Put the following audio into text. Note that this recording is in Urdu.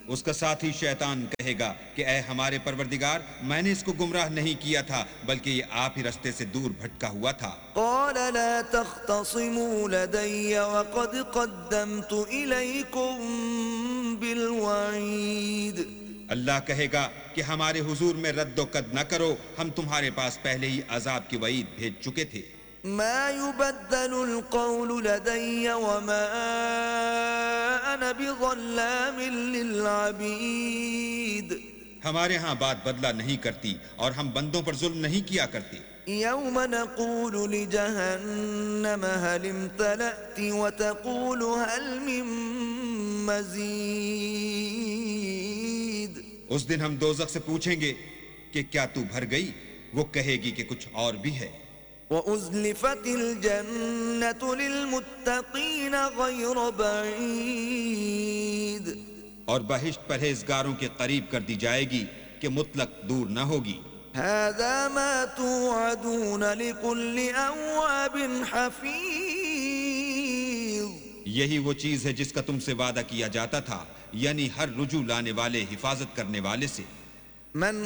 اس کا ساتھی شیطان کہے گا کہ اے ہمارے پروردگار، میں نے اس کو گمراہ نہیں کیا تھا بلکہ یہ آپ ہی رستے سے دور بھٹکا ہوا تھا۔ قال لا تختصموا لدي وقد قدمت إليكم بالوعيد۔ اللہ کہے گا کہ ہمارے حضور میں رد و قد نہ کرو، ہم تمہارے پاس پہلے ہی عذاب کی وعید بھیج چکے تھے۔ ما يبدل القول لدي وما أنا بظلام للعبيد۔ ہمارے ہاں بات بدلہ نہیں کرتی اور ہم بندوں پر ظلم نہیں کیا کرتے۔ يوم نقول لجهنم هل امتلأت وتقول هل من مزيد۔ اس دن ہم دوزخ سے پوچھیں گے کہ کیا تو بھر گئی؟ وہ کہے گی کہ کچھ اور بھی ہے۔ وَأُزْلِفَتِ الْجَنَّةُ لِلْمُتَّقِينَ غَيْرَ بَعِيدٍ۔ اور بہشت پرہیزگاروں کے قریب کر دی جائے گی کہ مطلق دور نہ ہوگی۔ هَذَا مَا تُوعَدُونَ لِكُلِّ أَوَّابٍ حَفِيظٍ۔ یہی وہ چیز ہے جس کا تم سے وعدہ کیا جاتا تھا، یعنی ہر رجوع لانے والے، حفاظت کرنے والے سے۔ من